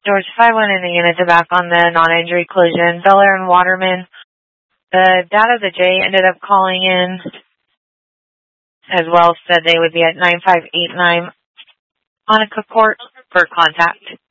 George 5-1 in the unit to back on the non-injury collision. Bel Air and Waterman. The data the J ended up calling in as well, said they would be at 9589 Monica Court for contact.